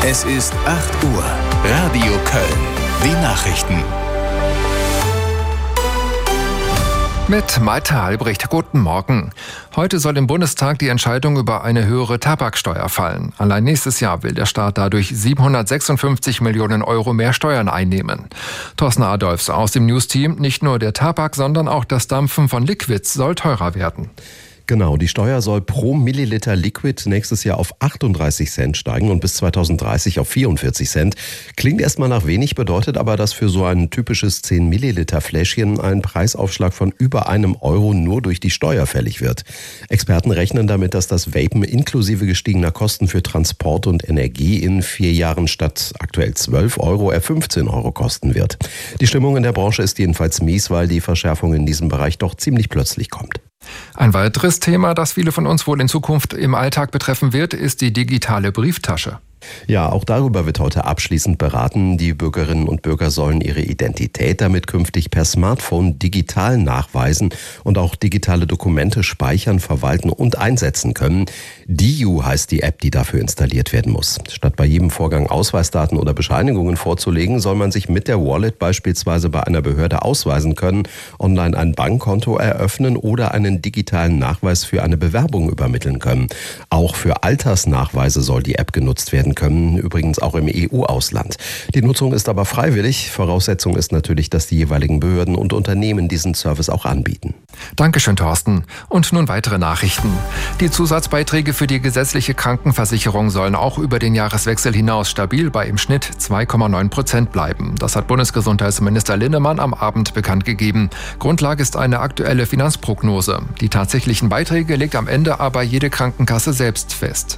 Es ist 8 Uhr. Radio Köln. Die Nachrichten. Mit Malte Albrecht, guten Morgen. Heute soll im Bundestag die Entscheidung über eine höhere Tabaksteuer fallen. Allein nächstes Jahr will der Staat dadurch 756 Millionen Euro mehr Steuern einnehmen. Thorsten Adolfs aus dem News-Team, nicht nur der Tabak, sondern auch das Dampfen von Liquids soll teurer werden. Genau, die Steuer soll pro Milliliter Liquid nächstes Jahr auf 38 Cent steigen und bis 2030 auf 44 Cent. Klingt erstmal nach wenig, bedeutet aber, dass für so ein typisches 10 Milliliter Fläschchen ein Preisaufschlag von über €1 nur durch die Steuer fällig wird. Experten rechnen damit, dass das Vapen inklusive gestiegener Kosten für Transport und Energie in 4 Jahren statt aktuell €12 eher €15 kosten wird. Die Stimmung in der Branche ist jedenfalls mies, weil die Verschärfung in diesem Bereich doch ziemlich plötzlich kommt. Ein weiteres Thema, das viele von uns wohl in Zukunft im Alltag betreffen wird, ist die digitale Brieftasche. Ja, auch darüber wird heute abschließend beraten. Die Bürgerinnen und Bürger sollen ihre Identität damit künftig per Smartphone digital nachweisen und auch digitale Dokumente speichern, verwalten und einsetzen können. DIU heißt die App, die dafür installiert werden muss. Statt bei jedem Vorgang Ausweisdaten oder Bescheinigungen vorzulegen, soll man sich mit der Wallet beispielsweise bei einer Behörde ausweisen können, online ein Bankkonto eröffnen oder einen digitalen Nachweis für eine Bewerbung übermitteln können. Auch für Altersnachweise soll die App genutzt werden können, übrigens auch im EU-Ausland. Die Nutzung ist aber freiwillig. Voraussetzung ist natürlich, dass die jeweiligen Behörden und Unternehmen diesen Service auch anbieten. Dankeschön, Thorsten. Und nun weitere Nachrichten. Die Zusatzbeiträge für die gesetzliche Krankenversicherung sollen auch über den Jahreswechsel hinaus stabil bei im Schnitt 2,9% bleiben. Das hat Bundesgesundheitsminister Linnemann am Abend bekannt gegeben. Grundlage ist eine aktuelle Finanzprognose. Die tatsächlichen Beiträge legt am Ende aber jede Krankenkasse selbst fest.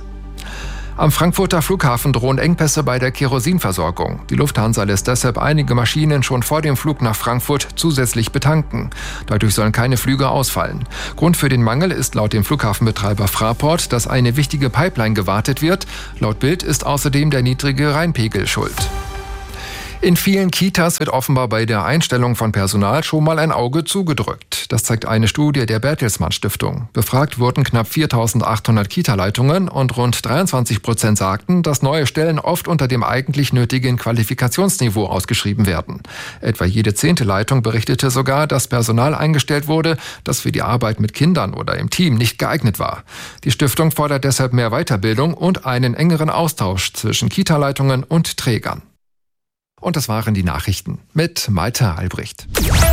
Am Frankfurter Flughafen drohen Engpässe bei der Kerosinversorgung. Die Lufthansa lässt deshalb einige Maschinen schon vor dem Flug nach Frankfurt zusätzlich betanken. Dadurch sollen keine Flüge ausfallen. Grund für den Mangel ist laut dem Flughafenbetreiber Fraport, dass eine wichtige Pipeline gewartet wird. Laut Bild ist außerdem der niedrige Rheinpegel schuld. In vielen Kitas wird offenbar bei der Einstellung von Personal schon mal ein Auge zugedrückt. Das zeigt eine Studie der Bertelsmann Stiftung. Befragt wurden knapp 4.800 Kita-Leitungen und rund 23% sagten, dass neue Stellen oft unter dem eigentlich nötigen Qualifikationsniveau ausgeschrieben werden. Etwa jede 10. Leitung berichtete sogar, dass Personal eingestellt wurde, das für die Arbeit mit Kindern oder im Team nicht geeignet war. Die Stiftung fordert deshalb mehr Weiterbildung und einen engeren Austausch zwischen Kita-Leitungen und Trägern. Und das waren die Nachrichten mit Malte Albrecht.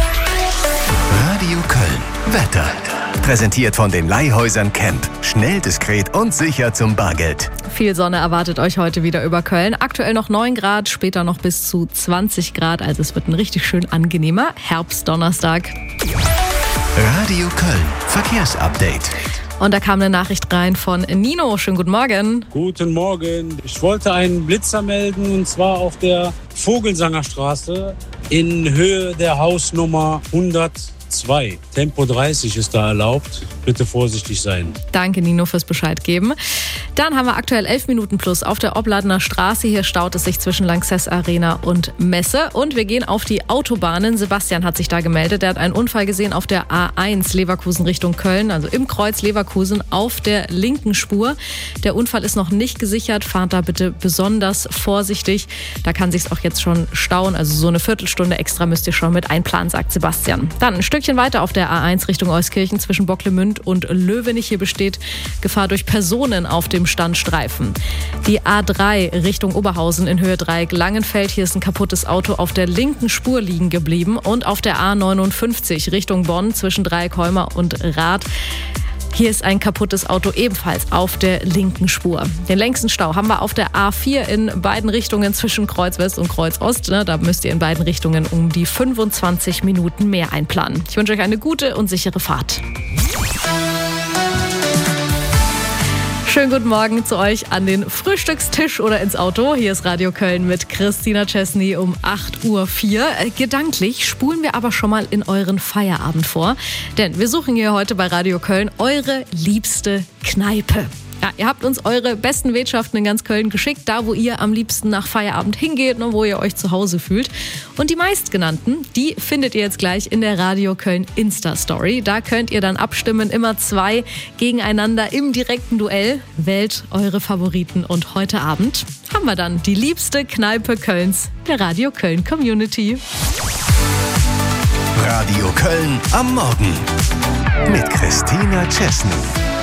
Radio Köln. Wetter. Präsentiert von den Leihhäusern Camp. Schnell, diskret und sicher zum Bargeld. Viel Sonne erwartet euch heute wieder über Köln. Aktuell noch 9 Grad, später noch bis zu 20 Grad. Also es wird ein richtig schön angenehmer Herbstdonnerstag. Radio Köln. Verkehrsupdate. Und da kam eine Nachricht rein von Nino. Schönen guten Morgen. Guten Morgen. Ich wollte einen Blitzer melden, und zwar auf der Vogelsangerstraße in Höhe der Hausnummer 102. Tempo 30 ist da erlaubt. Bitte vorsichtig sein. Danke, Nino, fürs Bescheid geben. Dann haben wir aktuell 11 Minuten plus auf der Opladener Straße. Hier staut es sich zwischen Lanxess Arena und Messe. Und wir gehen auf die Autobahnen. Sebastian hat sich da gemeldet. Er hat einen Unfall gesehen auf der A1 Leverkusen Richtung Köln, also im Kreuz Leverkusen auf der linken Spur. Der Unfall ist noch nicht gesichert. Fahrt da bitte besonders vorsichtig. Da kann sich's auch jetzt schon stauen. Also so eine Viertelstunde extra müsst ihr schon mit einplanen, sagt Sebastian. Dann ein Stückchen weiter auf der A1 Richtung Euskirchen zwischen Bocklemünd und Löwenich. Hier besteht Gefahr durch Personen auf dem Standstreifen. Die A3 Richtung Oberhausen in Höhe Dreieck Langenfeld. Hier ist ein kaputtes Auto auf der linken Spur liegen geblieben. Und auf der A59 Richtung Bonn zwischen Dreieck-Holmer und Rath. Hier ist ein kaputtes Auto ebenfalls auf der linken Spur. Den längsten Stau haben wir auf der A4 in beiden Richtungen zwischen Kreuz West und Kreuz Ost. Da müsst ihr in beiden Richtungen um die 25 Minuten mehr einplanen. Ich wünsche euch eine gute und sichere Fahrt. Schönen guten Morgen zu euch an den Frühstückstisch oder ins Auto. Hier ist Radio Köln mit Christina Chesney um 8:04 Uhr. Gedanklich spulen wir aber schon mal in euren Feierabend vor. Denn wir suchen hier heute bei Radio Köln eure liebste Kneipe. Ja, ihr habt uns eure besten Wirtschaften in ganz Köln geschickt, da wo ihr am liebsten nach Feierabend hingeht und wo ihr euch zu Hause fühlt. Und die meistgenannten, die findet ihr jetzt gleich in der Radio Köln Insta-Story. Da könnt ihr dann abstimmen, immer 2 gegeneinander im direkten Duell. Wählt eure Favoriten und heute Abend haben haben wir dann die liebste Kneipe Kölns, der Radio Köln Community. Radio Köln am Morgen mit Christina Czesny.